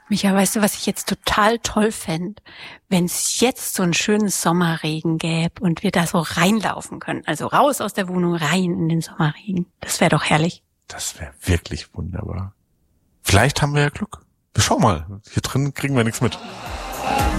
Micha, weißt du, was ich jetzt total toll fände? Wenn es jetzt so einen schönen Sommerregen gäbe und wir da so reinlaufen können. Also raus aus der Wohnung, rein in den Sommerregen. Das wäre doch herrlich. Das wäre wirklich wunderbar. Vielleicht haben wir ja Glück. Wir schauen mal. Hier drin kriegen wir nichts mit.